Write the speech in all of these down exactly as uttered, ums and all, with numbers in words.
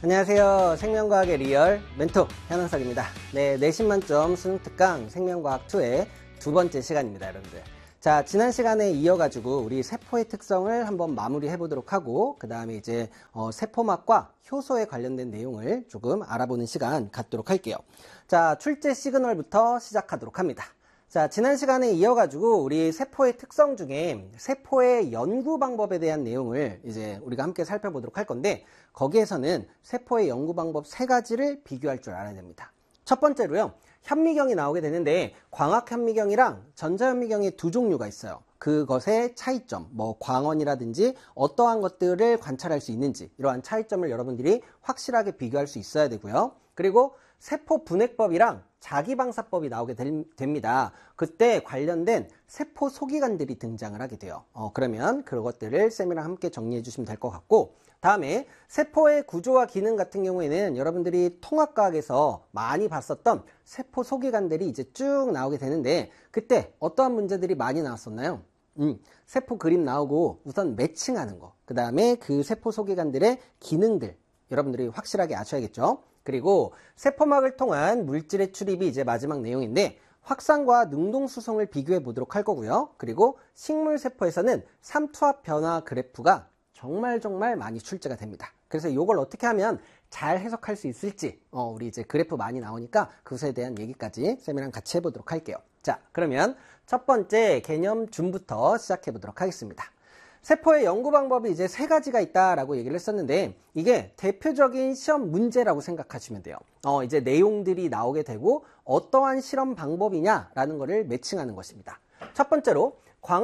안녕하세요. 생명과학의 리얼 멘토 현황석입니다. 네, 내신 만점 수능 특강 생명과학이의 두 번째 시간입니다, 여러분들. 자, 지난 시간에 이어가지고 우리 세포의 특성을 한번 마무리해 보도록 하고, 그 다음에 이제 어, 세포막과 효소에 관련된 내용을 조금 알아보는 시간 갖도록 할게요. 자, 출제 시그널부터 시작하도록 합니다. 자, 지난 시간에 이어가지고 우리 세포의 특성 중에 세포의 연구 방법에 대한 내용을 이제 우리가 함께 살펴보도록 할 건데, 거기에서는 세포의 연구 방법 세 가지를 비교할 줄 알아야 됩니다. 첫 번째로요, 현미경이 나오게 되는데 광학현미경이랑 전자현미경의 두 종류가 있어요. 그것의 차이점, 뭐 광원이라든지 어떠한 것들을 관찰할 수 있는지, 이러한 차이점을 여러분들이 확실하게 비교할 수 있어야 되고요. 그리고 세포 분해법이랑 자기방사법이 나오게 됩니다. 그때 관련된 세포 소기관들이 등장을 하게 돼요. 어, 그러면 그것들을 쌤이랑 함께 정리해 주시면 될 것 같고, 다음에 세포의 구조와 기능 같은 경우에는 여러분들이 통합과학에서 많이 봤었던 세포 소기관들이 이제 쭉 나오게 되는데, 그때 어떠한 문제들이 많이 나왔었나요? 음, 세포 그림 나오고 우선 매칭하는 거, 그 다음에 그 세포 소기관들의 기능들 여러분들이 확실하게 아셔야겠죠. 그리고 세포막을 통한 물질의 출입이 이제 마지막 내용인데, 확산과 능동수송을 비교해 보도록 할 거고요. 그리고 식물세포에서는 삼투압 변화 그래프가 정말 정말 많이 출제가 됩니다. 그래서 이걸 어떻게 하면 잘 해석할 수 있을지, 어, 우리 이제 그래프 많이 나오니까 그것에 대한 얘기까지 쌤이랑 같이 해보도록 할게요. 자, 그러면 첫 번째 개념 줌부터 시작해 보도록 하겠습니다. 세포의 연구 방법이 이제 세 가지가 있다라고 얘기를 했었는데, 이게 대표적인 시험 문제라고 생각하시면 돼요. 어, 이제 내용들이 나오게 되고 어떠한 실험 방법이냐라는 것을 매칭하는 것입니다. 첫 번째로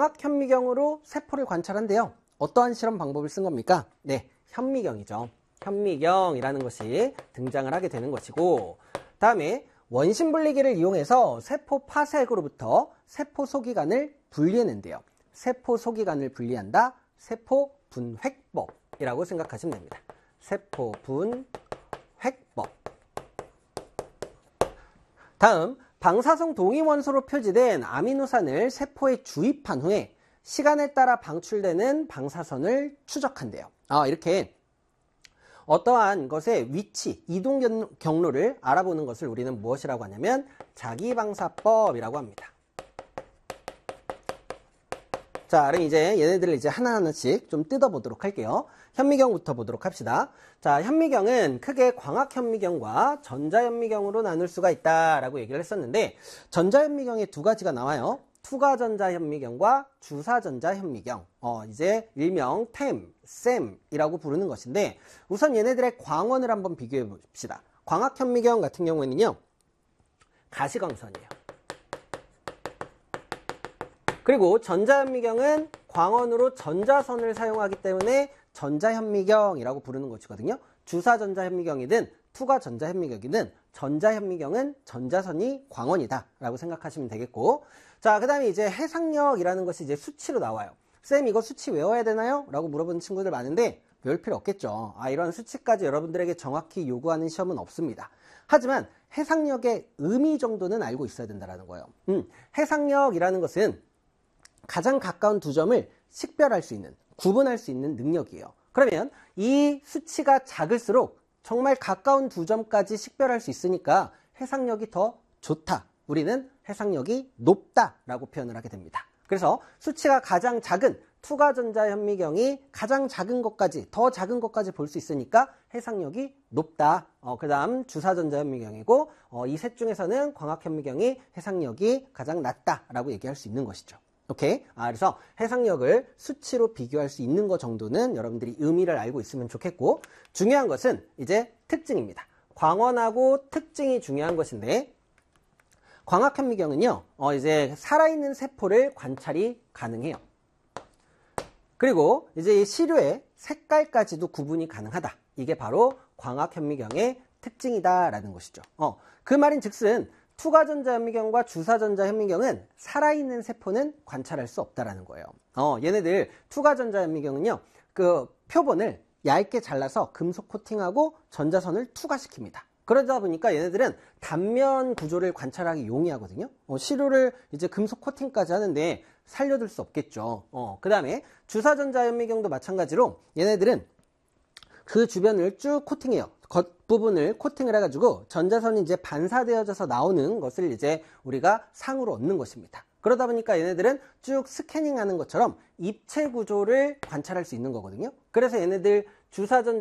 광학현미경으로 세포를 관찰한대요. 어떠한 실험 방법을 쓴 겁니까? 네, 현미경이죠. 현미경이라는 것이 등장을 하게 되는 것이고, 다음에 원심분리기를 이용해서 세포 파색으로부터 세포 소기관을 분리해낸대요. 세포 소기관을 분리한다. 세포 분획법이라고 생각하시면 됩니다. 세포 분획법. 다음, 방사성 동위원소로 표지된 아미노산을 세포에 주입한 후에 시간에 따라 방출되는 방사선을 추적한대요. 아, 이렇게 어떠한 것의 위치, 이동 경로를 알아보는 것을 우리는 무엇이라고 하냐면 자기방사법이라고 합니다. 자, 그럼 이제 얘네들을 이제 하나하나씩 좀 뜯어보도록 할게요. 현미경부터 보도록 합시다. 자, 현미경은 크게 광학현미경과 전자현미경으로 나눌 수가 있다라고 얘기를 했었는데, 전자현미경에 두 가지가 나와요. 투과전자현미경과 주사전자현미경, 어, 이제 일명 템, 셈이라고 부르는 것인데, 우선 얘네들의 광원을 한번 비교해 봅시다. 광학현미경 같은 경우에는요, 가시광선이에요. 그리고 전자현미경은 광원으로 전자선을 사용하기 때문에 전자현미경이라고 부르는 것이거든요. 주사전자현미경이든 투과전자현미경이든 전자현미경은 전자선이 광원이다 라고 생각하시면 되겠고, 자, 그 다음에 이제 해상력이라는 것이 이제 수치로 나와요. 쌤, 이거 수치 외워야 되나요? 라고 물어보는 친구들 많은데 외울 필요 없겠죠. 아, 이런 수치까지 여러분들에게 정확히 요구하는 시험은 없습니다. 하지만 해상력의 의미 정도는 알고 있어야 된다는 거예요. 음, 해상력이라는 것은 가장 가까운 두 점을 식별할 수 있는, 구분할 수 있는 능력이에요. 그러면 이 수치가 작을수록 정말 가까운 두 점까지 식별할 수 있으니까 해상력이 더 좋다. 우리는 해상력이 높다라고 표현을 하게 됩니다. 그래서 수치가 가장 작은 투과전자현미경이 가장 작은 것까지, 더 작은 것까지 볼 수 있으니까 해상력이 높다. 어, 그 다음 주사전자현미경이고, 어, 이 셋 중에서는 광학현미경이 해상력이 가장 낮다라고 얘기할 수 있는 것이죠. 오케이? 아, 그래서 해상력을 수치로 비교할 수 있는 것 정도는 여러분들이 의미를 알고 있으면 좋겠고, 중요한 것은 이제 특징입니다. 광원하고 특징이 중요한 것인데, 광학현미경은요, 어, 이제 살아있는 세포를 관찰이 가능해요. 그리고 이제 이 시료의 색깔까지도 구분이 가능하다. 이게 바로 광학현미경의 특징이다라는 것이죠. 어, 그 말인 즉슨 투과전자현미경과 주사전자현미경은 살아있는 세포는 관찰할 수 없다라는 거예요. 어, 얘네들 투과전자현미경은요, 그 표본을 얇게 잘라서 금속 코팅하고 전자선을 투과시킵니다. 그러다 보니까 얘네들은 단면 구조를 관찰하기 용이하거든요. 어, 시료를 이제 금속 코팅까지 하는데 살려둘 수 없겠죠. 어, 그 다음에 주사전자현미경도 마찬가지로 얘네들은 그 주변을 쭉 코팅해요. 겉부분을 코팅을 해가지고 전자선이 이제 반사되어져서 나오는 것을 이제 우리가 상으로 얻는 것입니다. 그러다 보니까 얘네들은 쭉 스캐닝하는 것처럼 입체 구조를 관찰할 수 있는 거거든요. 그래서 얘네들 주사전자